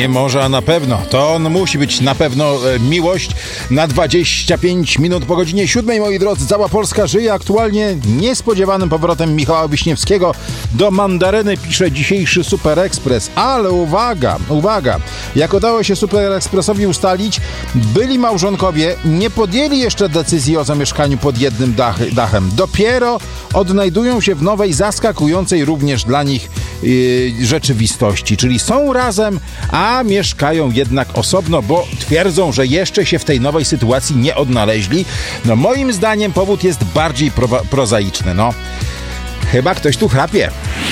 nie może, a na pewno. To on musi być na pewno miłość na 25 minut po godzinie 7, moi drodzy. Cała Polska żyje aktualnie niespodziewanym powrotem Michała Wiśniewskiego do mandaryny, pisze dzisiejszy Super Express. Ale uwaga, jak udało się Super Expressowi ustalić, byli małżonkowie nie podjęli jeszcze decyzji o zamieszkaniu pod jednym dachem. Dopiero odnajdują się w nowej, zaskakującej również dla nich rzeczywistości. Czyli są razem, a mieszkają jednak osobno, bo twierdzą, że jeszcze się w tej nowej sytuacji nie odnaleźli. No moim zdaniem powód jest bardziej prozaiczny. No, chyba ktoś tu chrapie.